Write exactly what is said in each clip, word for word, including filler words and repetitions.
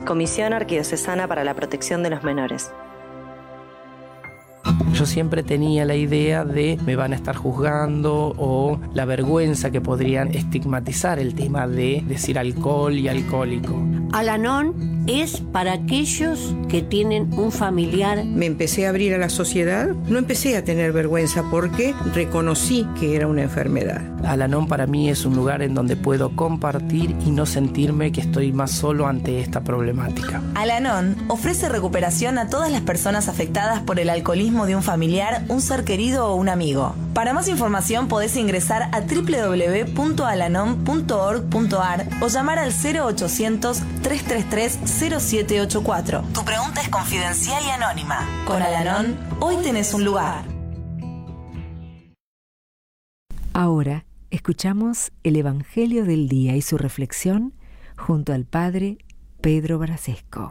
Comisión Arquidiocesana para la Protección de los Menores. Yo siempre tenía la idea de me van a estar juzgando o la vergüenza que podrían estigmatizar el tema de decir alcohol y alcohólico. Al-Anon es para aquellos que tienen un familiar. Me empecé a abrir a la sociedad, no empecé a tener vergüenza porque reconocí que era una enfermedad. Al-Anon para mí es un lugar en donde puedo compartir y no sentirme que estoy más solo ante esta problemática. Al-Anon ofrece recuperación a todas las personas afectadas por el alcoholismo de un familiar, un ser querido o un amigo. Para más información podés ingresar a doble u doble u doble u punto alanon punto org punto a r o llamar al cero ochocientos, tres tres tres, cero siete ocho cuatro. Tu pregunta es confidencial y anónima. Con Al-Anon, hoy tenés un lugar. Ahora escuchamos el Evangelio del Día y su reflexión junto al Padre Pedro Brasesco.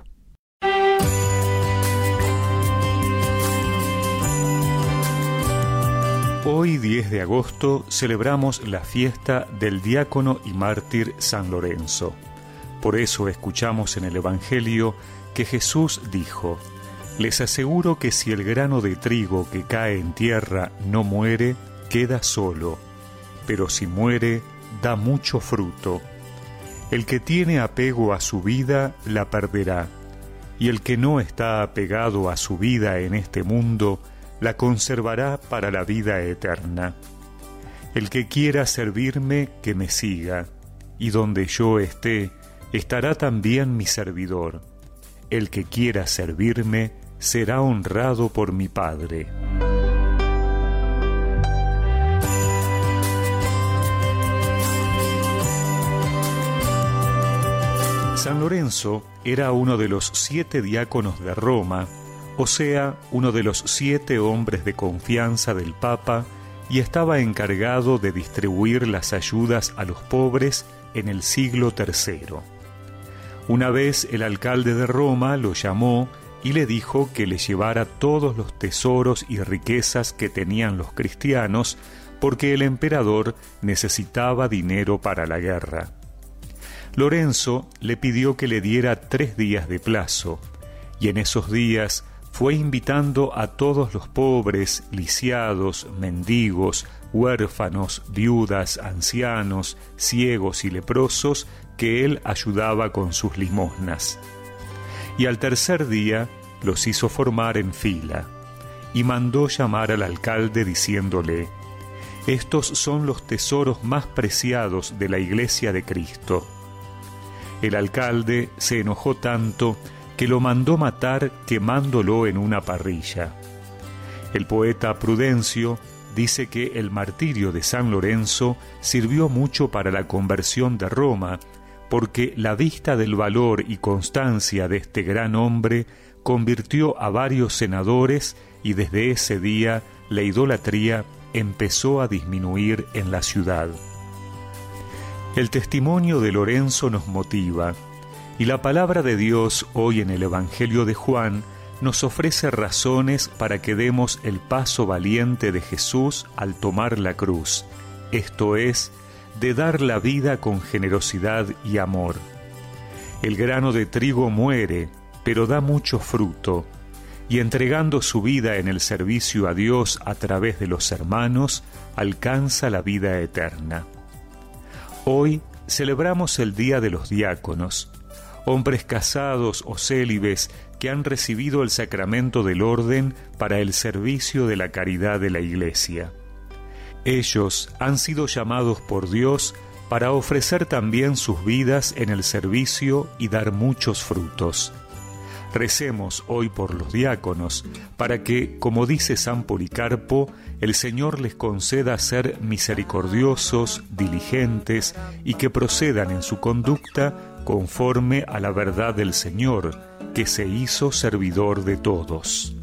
Hoy, diez de agosto, celebramos la fiesta del diácono y mártir San Lorenzo. Por eso escuchamos en el Evangelio que Jesús dijo: «Les aseguro que si el grano de trigo que cae en tierra no muere, queda solo, pero si muere, da mucho fruto. El que tiene apego a su vida, la perderá, y el que no está apegado a su vida en este mundo, la conservará para la vida eterna. El que quiera servirme, que me siga, y donde yo esté, estará también mi servidor. El que quiera servirme, será honrado por mi Padre». San Lorenzo era uno de los siete diáconos de Roma, o sea, uno de los siete hombres de confianza del Papa, y estaba encargado de distribuir las ayudas a los pobres en el siglo tercero. Una vez el alcalde de Roma lo llamó y le dijo que le llevara todos los tesoros y riquezas que tenían los cristianos, porque el emperador necesitaba dinero para la guerra. Lorenzo le pidió que le diera tres días de plazo, y en esos días fue invitando a todos los pobres, lisiados, mendigos, huérfanos, viudas, ancianos, ciegos y leprosos que él ayudaba con sus limosnas. Y al tercer día los hizo formar en fila, y mandó llamar al alcalde diciéndole: «Estos son los tesoros más preciados de la Iglesia de Cristo». El alcalde se enojó tanto que lo mandó matar quemándolo en una parrilla. El poeta Prudencio dice que el martirio de San Lorenzo sirvió mucho para la conversión de Roma, porque la vista del valor y constancia de este gran hombre convirtió a varios senadores, y desde ese día la idolatría empezó a disminuir en la ciudad. El testimonio de Lorenzo nos motiva, y la palabra de Dios hoy en el Evangelio de Juan nos ofrece razones para que demos el paso valiente de Jesús al tomar la cruz, esto es, de dar la vida con generosidad y amor. El grano de trigo muere, pero da mucho fruto, y entregando su vida en el servicio a Dios a través de los hermanos, alcanza la vida eterna. Hoy celebramos el Día de los Diáconos, hombres casados o célibes que han recibido el sacramento del orden para el servicio de la caridad de la Iglesia. Ellos han sido llamados por Dios para ofrecer también sus vidas en el servicio y dar muchos frutos. Recemos hoy por los diáconos, para que, como dice San Policarpo, el Señor les conceda ser misericordiosos, diligentes y que procedan en su conducta conforme a la verdad del Señor, que se hizo servidor de todos.